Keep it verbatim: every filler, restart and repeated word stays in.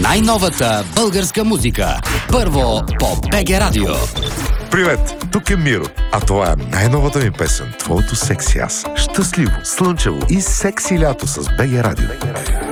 Най-новата българска музика. Първо по БГ Радио. Привет, тук е Миро, а това е най-новата ми песен, твоето секси аз. Щастливо, слънчево и секси лято с БГ Радио.